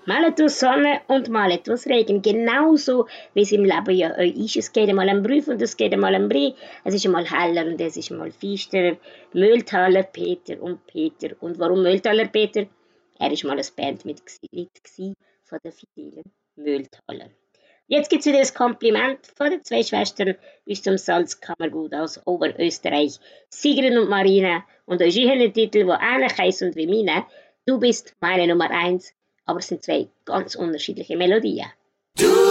Mal etwas Sonne und mal etwas Regen. Genauso wie es im Leben ja auch ist. Es geht einmal am Brüf und es geht einmal am Brie. Es ist einmal heller und es ist einmal finsterer. Mühltaler Peter und Peter. Und warum Mühltaler Peter? Er war mal ein Bandmitglied von den fidelen Mühltaler. Jetzt gibt es wieder ein Kompliment von den zwei Schwestern aus dem Salzkammergut aus Oberösterreich, Sigrid und Marina. Und euch einen Titel, der ähnlich heisst und wie meine. Du bist meine Nummer 1, aber es sind zwei ganz unterschiedliche Melodien.